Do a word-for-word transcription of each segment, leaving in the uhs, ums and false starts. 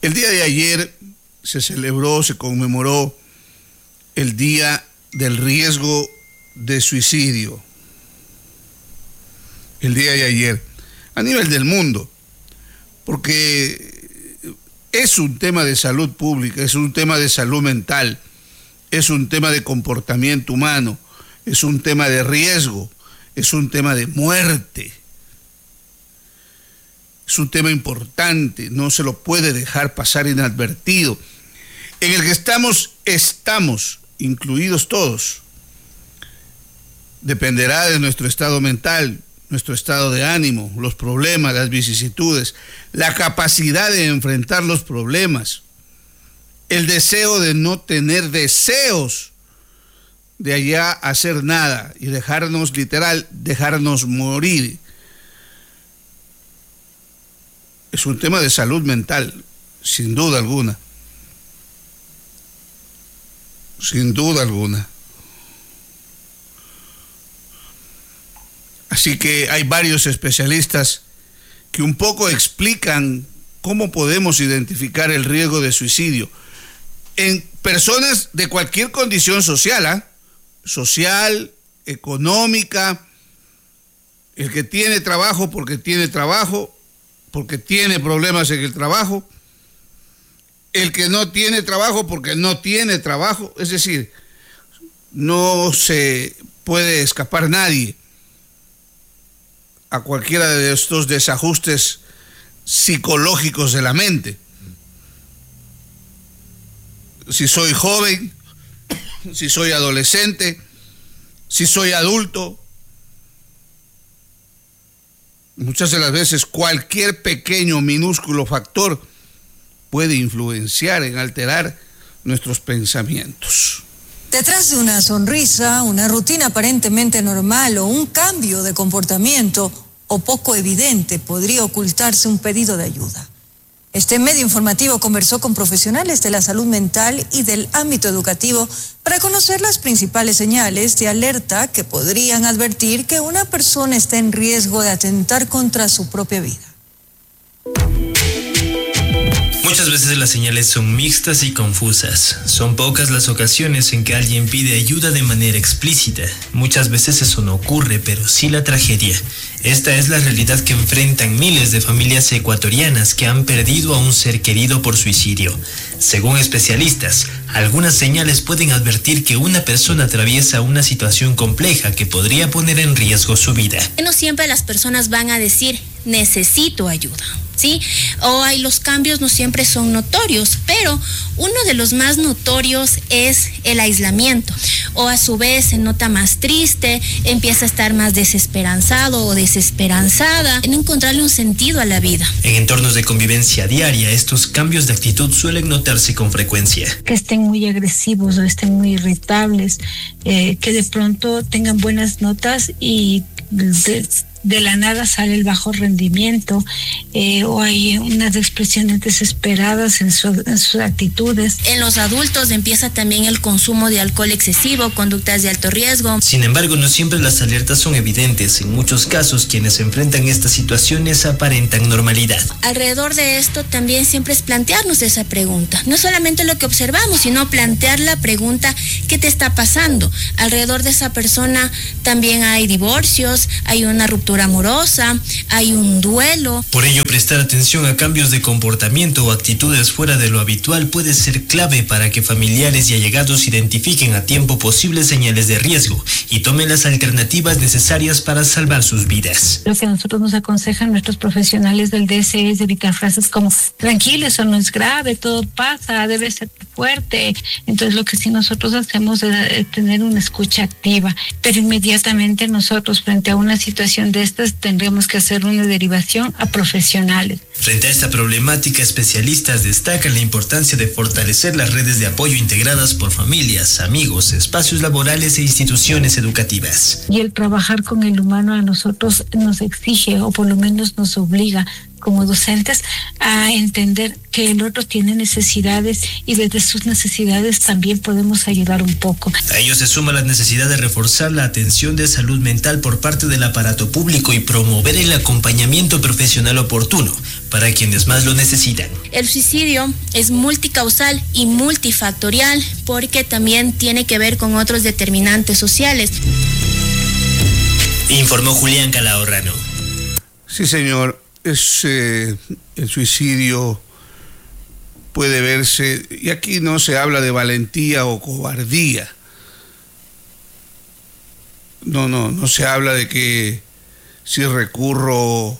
El día de ayer se celebró, se conmemoró el Día del Riesgo de Suicidio. El día de ayer, a nivel del mundo, porque es un tema de salud pública, es un tema de salud mental, es un tema de comportamiento humano, es un tema de riesgo, es un tema de muerte. Es un tema importante, no se lo puede dejar pasar inadvertido. En el que estamos, estamos incluidos todos. Dependerá de nuestro estado mental, nuestro estado de ánimo, los problemas, las vicisitudes, la capacidad de enfrentar los problemas, el deseo de no tener deseos de allá hacer nada y dejarnos, literal, dejarnos morir. Es un tema de salud mental, sin duda alguna. Sin duda alguna. Así que hay varios especialistas que un poco explican cómo podemos identificar el riesgo de suicidio en personas de cualquier condición social, ¿eh? social, económica, el que tiene trabajo porque tiene trabajo, porque tiene problemas en el trabajo, el que no tiene trabajo porque no tiene trabajo, es decir, no se puede escapar nadie a cualquiera de estos desajustes psicológicos de la mente. Si soy joven, si soy adolescente, si soy adulto, muchas de las veces cualquier pequeño, minúsculo factor puede influenciar en alterar nuestros pensamientos. Detrás de una sonrisa, una rutina aparentemente normal o un cambio de comportamiento o poco evidente podría ocultarse un pedido de ayuda. Este medio informativo conversó con profesionales de la salud mental y del ámbito educativo para conocer las principales señales de alerta que podrían advertir que una persona está en riesgo de atentar contra su propia vida. Muchas veces las señales son mixtas y confusas. Son pocas las ocasiones en que alguien pide ayuda de manera explícita. Muchas veces eso no ocurre, pero sí la tragedia. Esta es la realidad que enfrentan miles de familias ecuatorianas que han perdido a un ser querido por suicidio. Según especialistas, algunas señales pueden advertir que una persona atraviesa una situación compleja que podría poner en riesgo su vida. No siempre las personas van a decir, necesito ayuda, ¿sí? O hay los cambios no siempre son notorios, pero uno de los más notorios es el aislamiento. O a su vez se nota más triste, empieza a estar más desesperanzado o desesperanzada, en encontrarle un sentido a la vida. En entornos de convivencia diaria, estos cambios de actitud suelen notarse con frecuencia. Que estén muy agresivos o estén muy irritables, eh, que de pronto tengan buenas notas y de, de la nada sale el bajo rendimiento, eh, o hay unas expresiones desesperadas en, su, en sus actitudes. En los adultos empieza también el consumo de alcohol excesivo, conductas de alto riesgo. Sin embargo, no siempre las alertas son evidentes. En muchos casos, quienes enfrentan estas situaciones aparentan normalidad. Alrededor de esto también siempre es plantearnos esa pregunta. No solamente lo que observamos, sino plantear la pregunta, ¿qué te está pasando? Alrededor de esa persona también hay divorcios, hay una ruptura amorosa, hay un duelo. Por ello, prestar atención a cambios de comportamiento o actitudes fuera de lo habitual puede ser clave para que familiares y allegados identifiquen a tiempo posibles señales de riesgo y tomen las alternativas necesarias para salvar sus vidas. Lo que nosotros nos aconsejan nuestros profesionales del D S es evitar frases como tranquilo, eso no es grave, todo pasa, debe ser fuerte. Entonces lo que sí nosotros hacemos es tener una escucha activa, pero inmediatamente nosotros frente a una situación de estas tendremos que hacer una derivación a profesionales. Frente a esta problemática, especialistas destacan la importancia de fortalecer las redes de apoyo integradas por familias, amigos, espacios laborales e instituciones educativas. Y el trabajar con el humano a nosotros nos exige, o por lo menos nos obliga como docentes, a entender que el otro tiene necesidades y desde sus necesidades también podemos ayudar un poco. A ello se suma la necesidad de reforzar la atención de salud mental por parte del aparato público y promover el acompañamiento profesional oportuno para quienes más lo necesitan. El suicidio es multicausal y multifactorial porque también tiene que ver con otros determinantes sociales. Informó Julián Calahorrano. Sí, señor, es eh, el suicidio puede verse, y aquí no se habla de valentía o cobardía. No, no, no se habla de que si recurro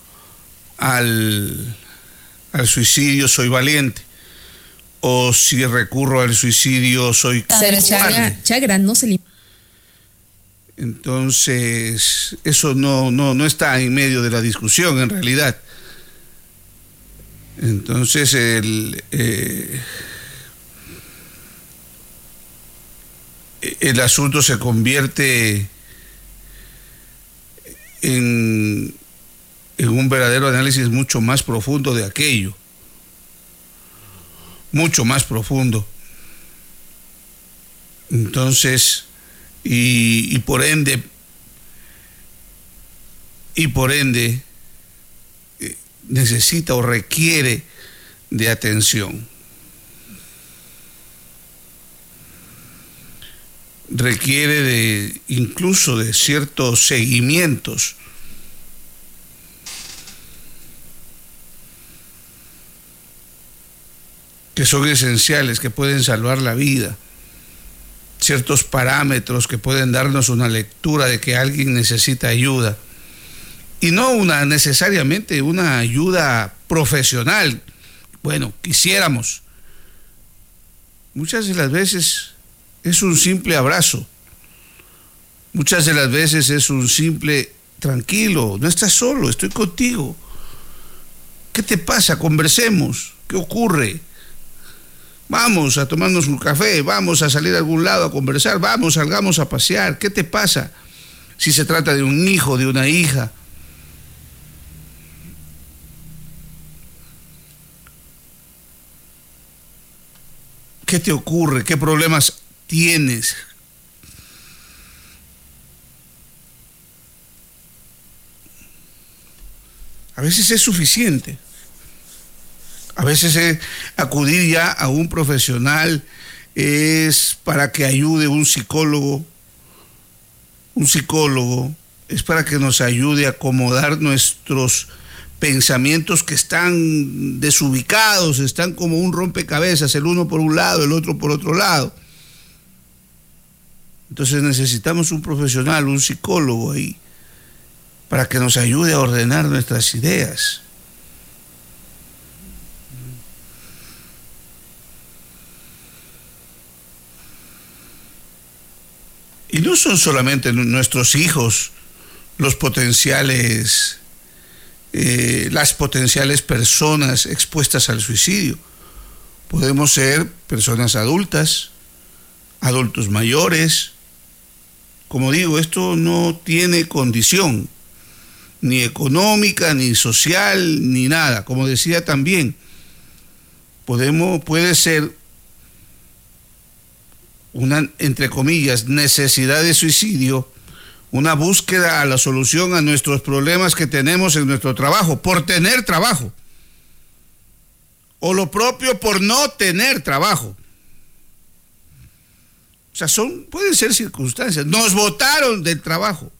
al, al suicidio soy valiente, o si recurro al suicidio soy cobarde. Chagra no se limita. Entonces, eso no, no, no está en medio de la discusión en realidad. Entonces, el, eh, el asunto se convierte en, en un verdadero análisis mucho más profundo de aquello. Mucho más profundo. Entonces, y, y por ende, y por ende, eh, necesita o requiere de atención. Requiere de incluso de ciertos seguimientos. Que son esenciales, que pueden salvar la vida. Ciertos parámetros que pueden darnos una lectura de que alguien necesita ayuda. Y no una necesariamente una ayuda profesional. Bueno, quisiéramos. Muchas de las veces es un simple abrazo. Muchas de las veces es un simple tranquilo, no estás solo, estoy contigo. ¿Qué te pasa? Conversemos. ¿Qué ocurre? Vamos a tomarnos un café, vamos a salir a algún lado a conversar, vamos, salgamos a pasear. ¿Qué te pasa? Si se trata de un hijo, de una hija. ¿Qué te ocurre? ¿Qué problemas tienes? A veces es suficiente. A veces es acudir ya a un profesional es para que ayude un psicólogo. Un psicólogo es para que nos ayude a acomodar nuestros pensamientos que están desubicados, están como un rompecabezas, el uno por un lado, el otro por otro lado. Entonces necesitamos un profesional, un psicólogo ahí, para que nos ayude a ordenar nuestras ideas. Y no son solamente nuestros hijos los potenciales, eh, las potenciales personas expuestas al suicidio. Podemos ser personas adultas, adultos mayores. Como digo, esto no tiene condición, ni económica, ni social, ni nada. Como decía también, podemos, puede ser una, entre comillas, necesidad de suicidio, una búsqueda a la solución a nuestros problemas que tenemos en nuestro trabajo, por tener trabajo, o lo propio por no tener trabajo. O sea, son, pueden ser circunstancias. Nos botaron del trabajo.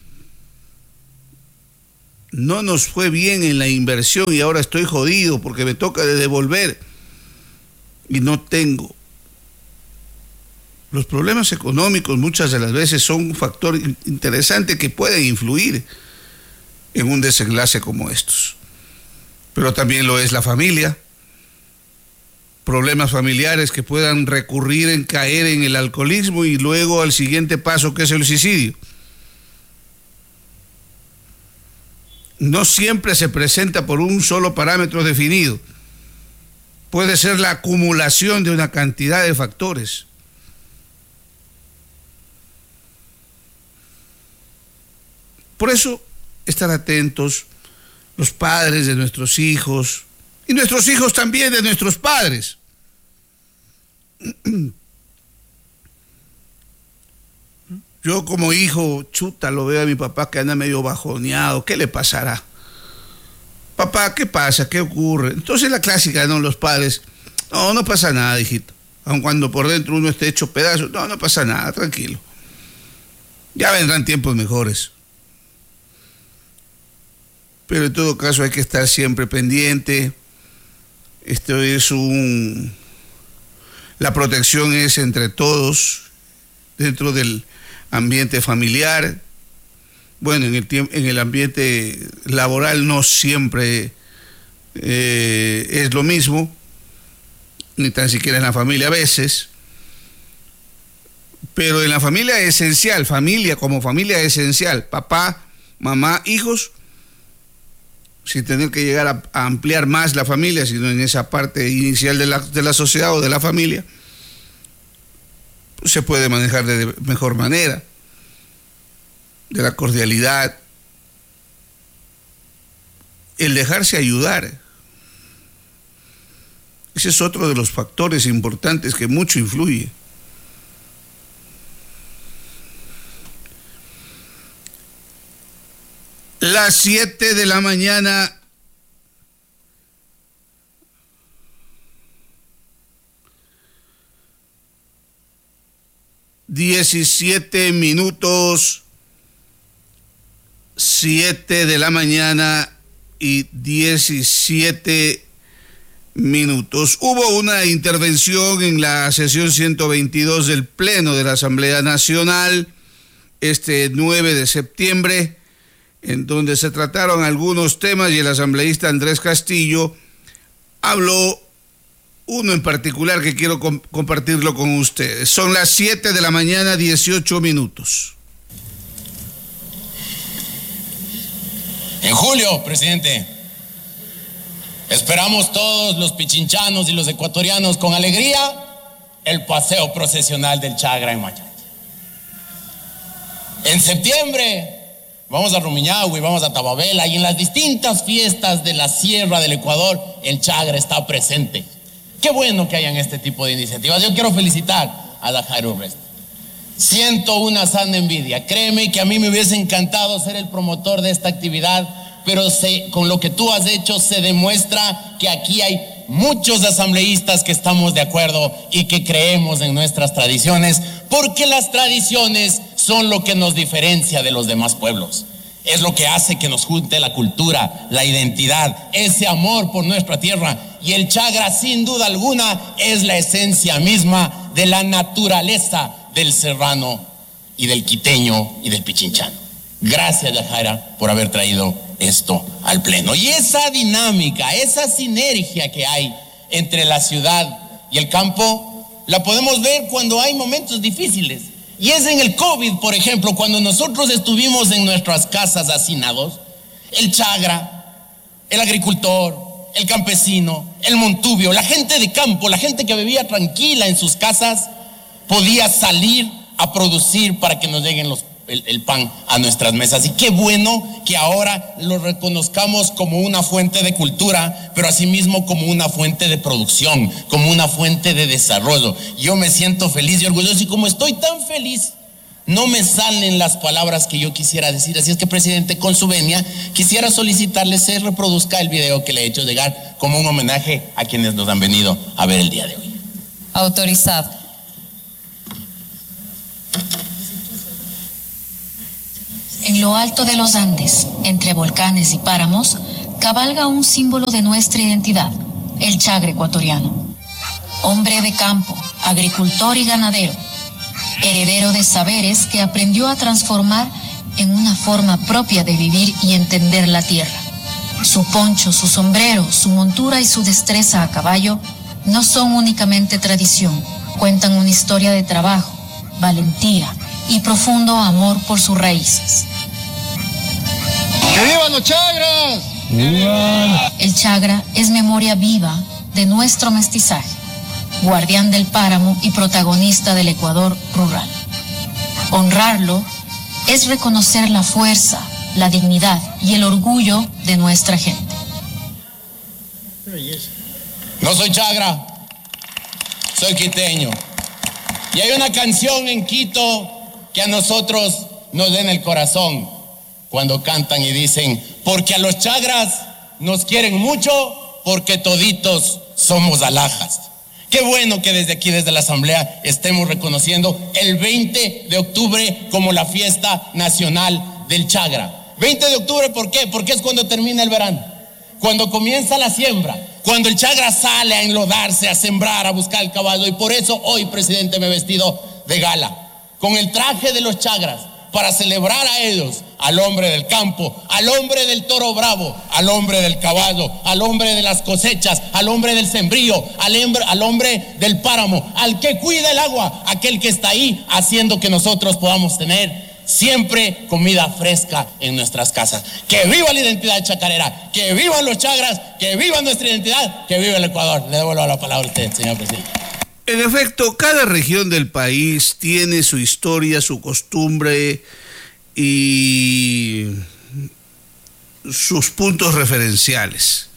No nos fue bien en la inversión y ahora estoy jodido porque me toca de devolver y no tengo. Los problemas económicos muchas de las veces son un factor interesante que puede influir en un desenlace como estos. Pero también lo es la familia. Problemas familiares que puedan recurrir en caer en el alcoholismo y luego al siguiente paso, que es el suicidio. No siempre se presenta por un solo parámetro definido. Puede ser la acumulación de una cantidad de factores. Por eso, estar atentos, los padres de nuestros hijos, y nuestros hijos también de nuestros padres. Yo como hijo, chuta, lo veo a mi papá que anda medio bajoneado. ¿Qué le pasará? papá, ¿qué pasa? ¿Qué ocurre? Entonces la clásica, ¿no? Los padres, no, no pasa nada, hijito. Aun cuando por dentro uno esté hecho pedazos, no, no pasa nada, tranquilo. Ya vendrán tiempos mejores. Pero en todo caso hay que estar siempre pendiente. Esto es un... La protección es entre todos, dentro del ambiente familiar. Bueno, en el, tiemp- en el ambiente laboral no siempre eh, es lo mismo, ni tan siquiera en la familia a veces. Pero en la familia esencial, familia como familia esencial, papá, mamá, hijos, sin tener que llegar a, a ampliar más la familia, sino en esa parte inicial de la, de la sociedad o de la familia, pues se puede manejar de mejor manera, de la cordialidad, el dejarse ayudar. Ese es otro de los factores importantes que mucho influye. Las siete de la mañana, diecisiete minutos, siete de la mañana y diecisiete minutos. Hubo una intervención en la sesión ciento veintidós del Pleno de la Asamblea Nacional este nueve de septiembre, en donde se trataron algunos temas y el asambleísta Andrés Castillo habló uno en particular que quiero com- compartirlo con ustedes. Son las siete de la mañana, dieciocho minutos. En julio, presidente, esperamos todos los pichinchanos y los ecuatorianos con alegría el paseo procesional del Chagra en Machate. En septiembre vamos a Rumiñahui, vamos a Tababela, y en las distintas fiestas de la Sierra del Ecuador el Chagra está presente. Qué bueno que hayan este tipo de iniciativas. Yo quiero felicitar a la Jairo Urresti. Siento una sana envidia. Créeme que a mí me hubiese encantado ser el promotor de esta actividad, pero se, con lo que tú has hecho se demuestra que aquí hay muchos asambleístas que estamos de acuerdo y que creemos en nuestras tradiciones, porque las tradiciones son lo que nos diferencia de los demás pueblos. Es lo que hace que nos junte la cultura, la identidad, ese amor por nuestra tierra. Y el Chagra, sin duda alguna, es la esencia misma de la naturaleza del serrano y del quiteño y del pichinchano. Gracias, Yajaira, por haber traído esto al Pleno. Y esa dinámica, esa sinergia que hay entre la ciudad y el campo, la podemos ver cuando hay momentos difíciles. Y es en el COVID, por ejemplo, cuando nosotros estuvimos en nuestras casas hacinados, el Chagra, el agricultor, el campesino, el montubio, la gente de campo, la gente que vivía tranquila en sus casas, podía salir a producir para que nos lleguen los, el, el pan a nuestras mesas. Y qué bueno que ahora lo reconozcamos como una fuente de cultura, pero asimismo como una fuente de producción, como una fuente de desarrollo. Yo me siento feliz y orgulloso, y como estoy tan feliz, no me salen las palabras que yo quisiera decir. Así es que, presidente, con su venia, quisiera solicitarle se reproduzca el video que le he hecho llegar como un homenaje a quienes nos han venido a ver el día de hoy. Autorizado. En lo alto de los Andes, entre volcanes y páramos, cabalga un símbolo de nuestra identidad, el Chagra ecuatoriano. Hombre de campo, agricultor y ganadero, heredero de saberes que aprendió a transformar en una forma propia de vivir y entender la tierra. Su poncho, su sombrero, su montura y su destreza a caballo no son únicamente tradición, cuentan una historia de trabajo, valentía y profundo amor por sus raíces. ¡Que vivan los Chagras! ¡Vivan! El Chagra es memoria viva de nuestro mestizaje, guardián del páramo y protagonista del Ecuador rural. Honrarlo es reconocer la fuerza, la dignidad y el orgullo de nuestra gente. No soy Chagra, soy quiteño. Y hay una canción en Quito que a nosotros nos da en el corazón cuando cantan y dicen: porque a los Chagras nos quieren mucho porque toditos somos alhajas. Qué bueno que desde aquí, desde la Asamblea, estemos reconociendo el veinte de octubre como la fiesta nacional del Chagra. veinte de octubre, ¿por qué? Porque es cuando termina el verano, cuando comienza la siembra, cuando el Chagra sale a enlodarse, a sembrar, a buscar el caballo. Y por eso hoy, presidente, me he vestido de gala, con el traje de los Chagras, para celebrar a ellos, al hombre del campo, al hombre del toro bravo, al hombre del caballo, al hombre de las cosechas, al hombre del sembrío, al hombre, al hombre del páramo, al que cuida el agua, aquel que está ahí haciendo que nosotros podamos tener siempre comida fresca en nuestras casas. Que viva la identidad chacarera, que vivan los Chagras, que viva nuestra identidad, que viva el Ecuador. Le devuelvo la palabra a usted, señor presidente. En efecto, cada región del país tiene su historia, su costumbre y sus puntos referenciales.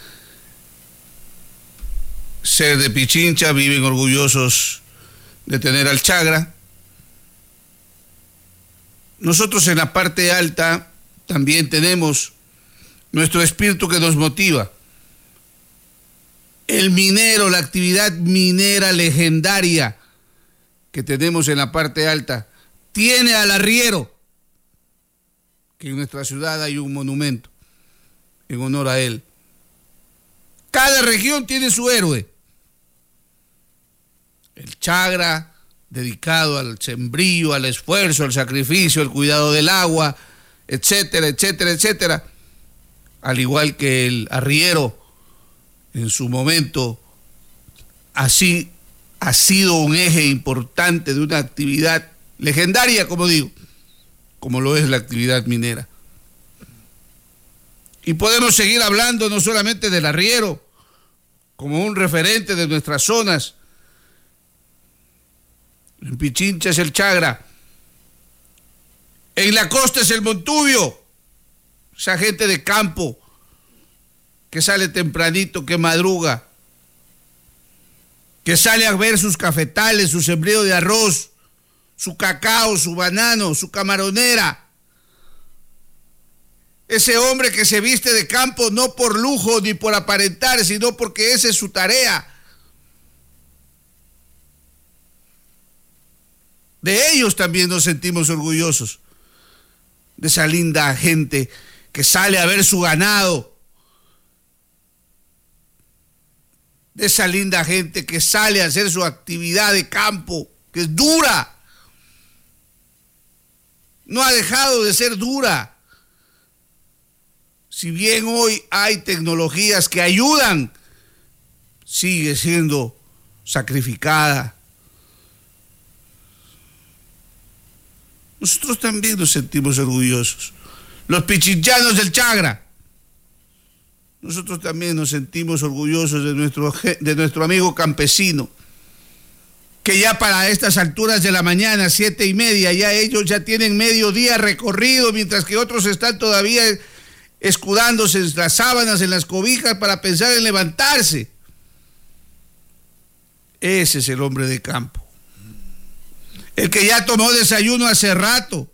Ser de Pichincha, viven orgullosos de tener al Chagra. Nosotros en la parte alta también tenemos nuestro espíritu que nos motiva. El minero, la actividad minera legendaria que tenemos en la parte alta, tiene al arriero, que en nuestra ciudad hay un monumento en honor a él. Cada región tiene su héroe. El Chagra, dedicado al sembrío, al esfuerzo, al sacrificio, al cuidado del agua, etcétera, etcétera, etcétera. Al igual que el arriero, en su momento, así ha sido un eje importante de una actividad legendaria, como digo, como lo es la actividad minera. Y podemos seguir hablando no solamente del arriero, como un referente de nuestras zonas. En Pichincha es el Chagra, en la costa es el Montubio, esa gente de campo que sale tempranito, que madruga, que sale a ver sus cafetales, su sembrío de arroz, su cacao, su banano, su camaronera. Ese hombre que se viste de campo no por lujo ni por aparentar, sino porque esa es su tarea. De ellos también nos sentimos orgullosos, de esa linda gente que sale a ver su ganado, de esa linda gente que sale a hacer su actividad de campo, que es dura, no ha dejado de ser dura. Si bien hoy hay tecnologías que ayudan, sigue siendo sacrificada. Nosotros también nos sentimos orgullosos. Los pichinchanos del Chagra, nosotros también nos sentimos orgullosos de nuestro, de nuestro amigo campesino, que ya para estas alturas de la mañana, siete y media, ya ellos ya tienen medio día recorrido, mientras que otros están todavía escudándose en las sábanas, en las cobijas, para pensar en levantarse. Ese es el hombre de campo. El que ya tomó desayuno hace rato.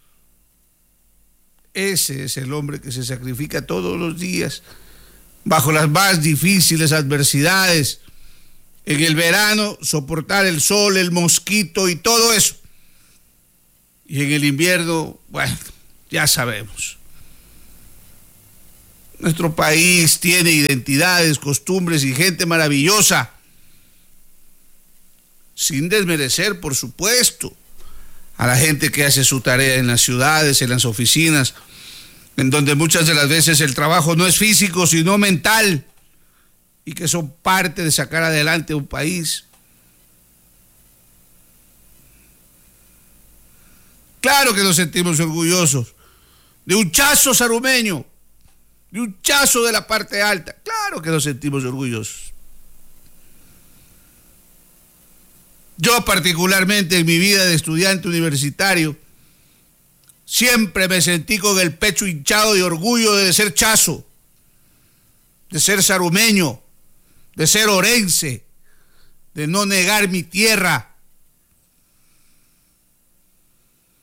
Ese es el hombre que se sacrifica todos los días, bajo las más difíciles adversidades. En el verano, soportar el sol, el mosquito y todo eso. Y en el invierno, bueno, ya sabemos. Nuestro país tiene identidades, costumbres y gente maravillosa, sin desmerecer, por supuesto, a la gente que hace su tarea en las ciudades, en las oficinas, en donde muchas de las veces el trabajo no es físico, sino mental, y que son parte de sacar adelante un país. Claro que nos sentimos orgullosos de un chazo sarumeño, de un chazo de la parte alta. Claro que nos sentimos orgullosos. Yo particularmente en mi vida de estudiante universitario siempre me sentí con el pecho hinchado de orgullo de ser chazo, de ser sarumeño, de ser orense, de no negar mi tierra.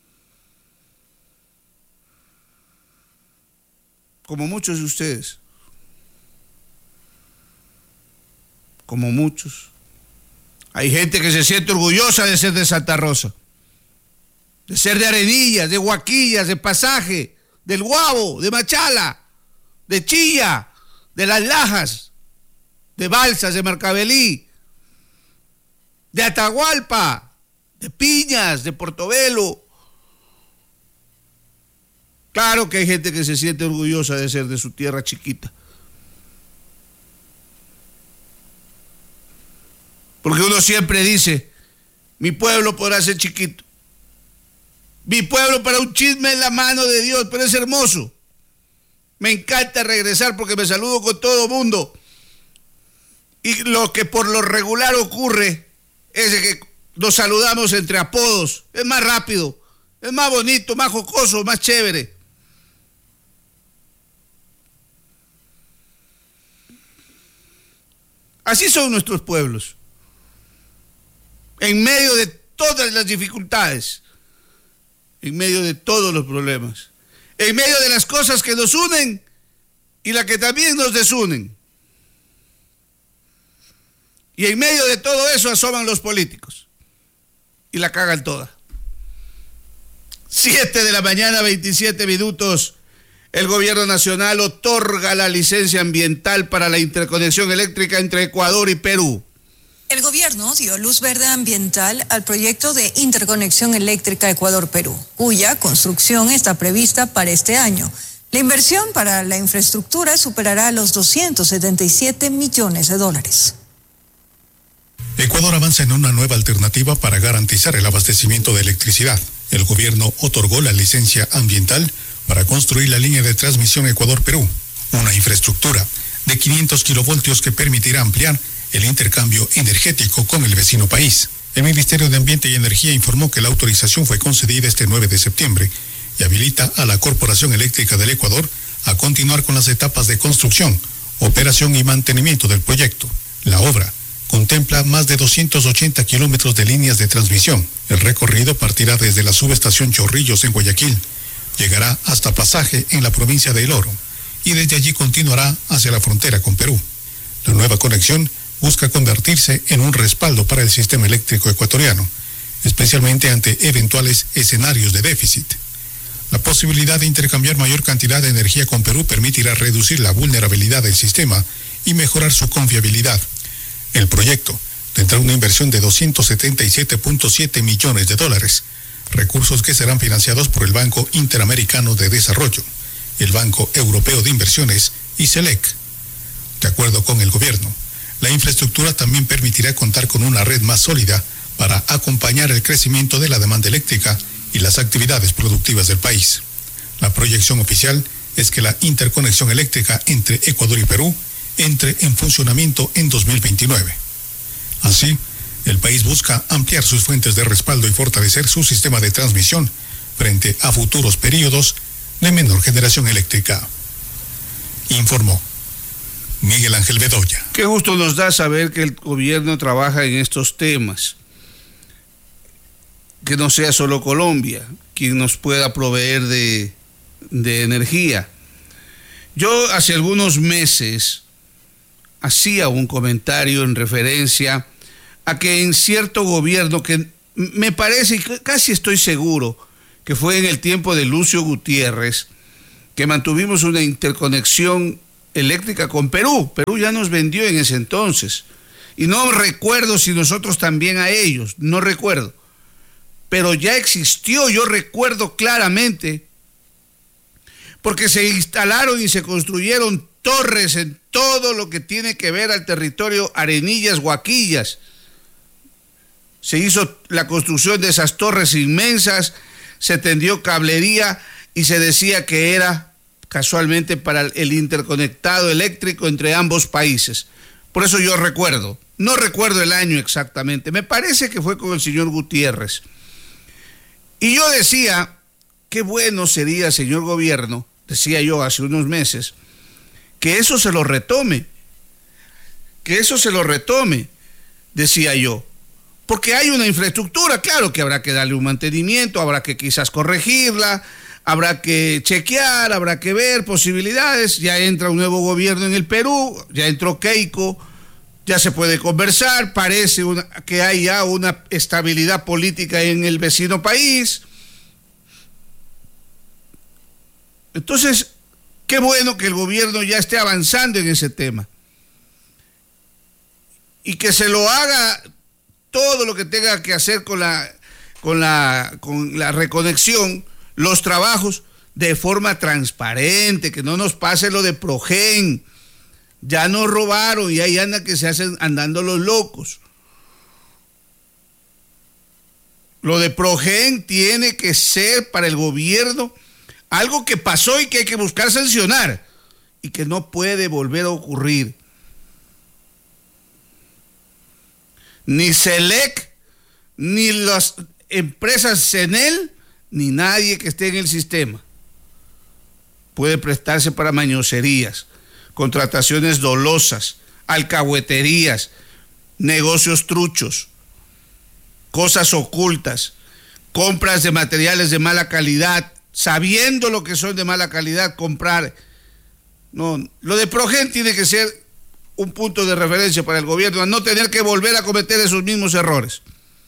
Como muchos de ustedes. como muchos. Hay gente que se siente orgullosa de ser de Santa Rosa, de ser de Arenillas, de Huaquillas, de Pasaje, del Guabo, de Machala, de Chilla, de Las Lajas, de Balsas, de Marcabelí, de Atahualpa, de Piñas, de Portobelo. Claro que hay gente que se siente orgullosa de ser de su tierra chiquita. Porque uno siempre dice, mi pueblo podrá ser chiquito. Mi pueblo para un chisme en la mano de Dios, pero es hermoso. Me encanta regresar porque me saludo con todo mundo. Y lo que por lo regular ocurre es que nos saludamos entre apodos. Es más rápido, es más bonito, más jocoso, más chévere. Así son nuestros pueblos. En medio de todas las dificultades, en medio de todos los problemas, en medio de las cosas que nos unen y las que también nos desunen. Y en medio de todo eso asoman los políticos y la cagan toda. Siete de la mañana, veintisiete minutos. El gobierno nacional otorga la licencia ambiental para la interconexión eléctrica entre Ecuador y Perú. El gobierno dio luz verde ambiental al proyecto de interconexión eléctrica Ecuador-Perú, cuya construcción está prevista para este año. La inversión para la infraestructura superará los doscientos setenta y siete millones de dólares. Ecuador avanza en una nueva alternativa para garantizar el abastecimiento de electricidad. El gobierno otorgó la licencia ambiental para construir la línea de transmisión Ecuador-Perú, una infraestructura de quinientos kilovoltios que permitirá ampliar el intercambio energético con el vecino país. El Ministerio de Ambiente y Energía informó que la autorización fue concedida este nueve de septiembre y habilita a la Corporación Eléctrica del Ecuador a continuar con las etapas de construcción, operación y mantenimiento del proyecto. La obra contempla más de doscientos ochenta kilómetros de líneas de transmisión. El recorrido partirá desde la subestación Chorrillos en Guayaquil, llegará hasta Pasaje en la provincia de El Oro y desde allí continuará hacia la frontera con Perú. La nueva conexión busca convertirse en un respaldo para el sistema eléctrico ecuatoriano, especialmente ante eventuales escenarios de déficit. La posibilidad de intercambiar mayor cantidad de energía con Perú permitirá reducir la vulnerabilidad del sistema y mejorar su confiabilidad. El proyecto tendrá una inversión de doscientos setenta y siete punto siete millones de dólares, recursos que serán financiados por el Banco Interamericano de Desarrollo, el Banco Europeo de Inversiones y SELEC. De acuerdo con el gobierno, la infraestructura también permitirá contar con una red más sólida para acompañar el crecimiento de la demanda eléctrica y las actividades productivas del país. La proyección oficial es que la interconexión eléctrica entre Ecuador y Perú entre en funcionamiento en dos mil veintinueve. Así, el país busca ampliar sus fuentes de respaldo y fortalecer su sistema de transmisión frente a futuros periodos de menor generación eléctrica. Informó Miguel Ángel Bedoya. Qué gusto nos da saber que el gobierno trabaja en estos temas. Que no sea solo Colombia quien nos pueda proveer de, de energía. Yo hace algunos meses hacía un comentario en referencia a que en cierto gobierno, que me parece y casi estoy seguro que fue en el tiempo de Lucio Gutiérrez, que mantuvimos una interconexión eléctrica con Perú. Perú ya nos vendió en ese entonces. Y no recuerdo si nosotros también a ellos, no recuerdo. Pero ya existió, yo recuerdo claramente, porque se instalaron y se construyeron torres en todo lo que tiene que ver al territorio Arenillas, Huaquillas. Se hizo la construcción de esas torres inmensas, se tendió cablería y se decía que era casualmente para el interconectado eléctrico entre ambos países. Por eso yo recuerdo, no recuerdo el año exactamente, me parece que fue con el señor Gutiérrez. Y yo decía, qué bueno sería, señor gobierno, decía yo hace unos meses, que eso se lo retome, que eso se lo retome, decía yo, porque hay una infraestructura, claro que habrá que darle un mantenimiento, habrá que quizás corregirla, habrá que chequear, habrá que ver posibilidades. Ya entra un nuevo gobierno en el Perú, ya entró Keiko, ya se puede conversar, parece una, que hay ya una estabilidad política en el vecino país. Entonces, qué bueno que el gobierno ya esté avanzando en ese tema y que se lo haga todo lo que tenga que hacer con la, con la, con la reconexión, los trabajos de forma transparente, que no nos pase lo de Progen. Ya nos robaron y ahí anda que se hacen andando los locos. Lo de Progen tiene que ser para el gobierno algo que pasó y que hay que buscar sancionar y que no puede volver a ocurrir. Ni Selec, ni las empresas Senel, ni nadie que esté en el sistema puede prestarse para mañoserías, contrataciones dolosas, alcahueterías, negocios truchos, cosas ocultas, compras de materiales de mala calidad, sabiendo lo que son de mala calidad, comprar. No, lo de Progen tiene que ser un punto de referencia para el gobierno, a no tener que volver a cometer esos mismos errores.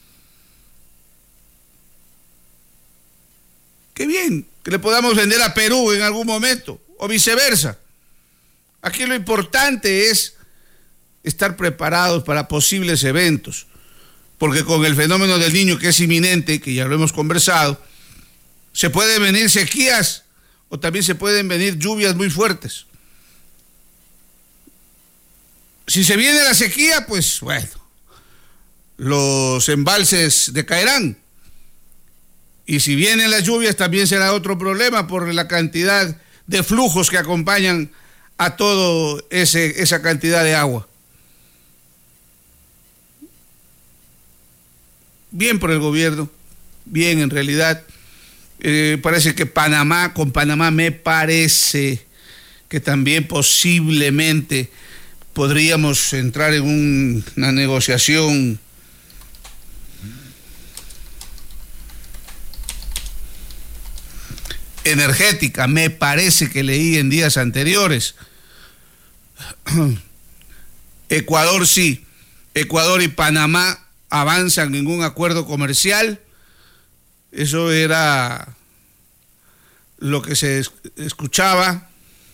Qué bien que le podamos vender a Perú en algún momento, o viceversa. Aquí lo importante es estar preparados para posibles eventos, porque con el fenómeno del Niño, que es inminente, que ya lo hemos conversado, se pueden venir sequías o también se pueden venir lluvias muy fuertes. Si se viene la sequía, pues bueno, los embalses decaerán. Y si vienen las lluvias, también será otro problema por la cantidad de flujos que acompañan a todo ese esa cantidad de agua. Bien por el gobierno, bien en realidad. Eh, parece que Panamá, con Panamá me parece que también posiblemente podríamos entrar en un, una negociación energética, me parece que leí en días anteriores. Ecuador sí, Ecuador y Panamá avanzan en un acuerdo comercial. Eso era lo que se escuchaba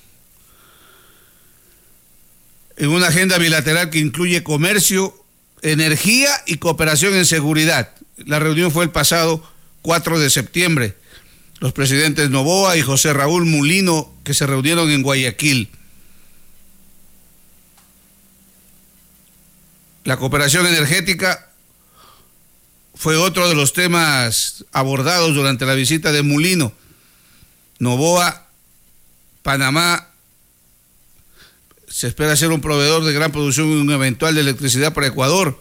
en una agenda bilateral que incluye comercio, energía y cooperación en seguridad. La reunión fue el pasado cuatro de septiembre. Los presidentes Noboa y José Raúl Mulino, que se reunieron en Guayaquil. La cooperación energética fue otro de los temas abordados durante la visita de Mulino. Noboa, Panamá, se espera ser un proveedor de gran producción y un eventual de electricidad para Ecuador.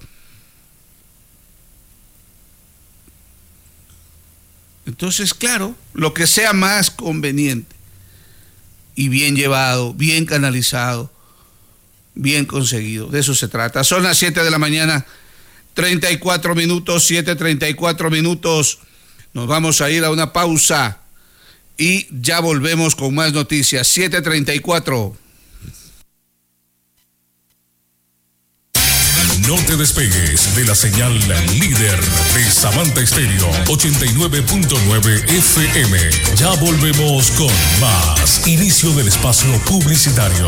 Entonces, claro, lo que sea más conveniente y bien llevado, bien canalizado, bien conseguido, de eso se trata. Son las siete de la mañana, treinta y cuatro minutos, siete treinta y cuatro minutos. Nos vamos a ir a una pausa y ya volvemos con más noticias. siete treinta y cuatro. No te despegues de la señal líder de Samantha Estéreo ochenta y nueve punto nueve F M. Ya volvemos con más. Inicio del espacio publicitario.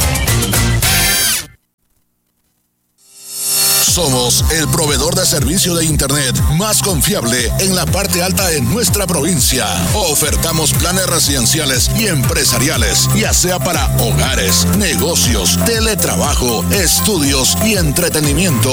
Somos el proveedor de servicio de Internet más confiable en la parte alta de nuestra provincia. Ofertamos planes residenciales y empresariales, ya sea para hogares, negocios, teletrabajo, estudios y entretenimiento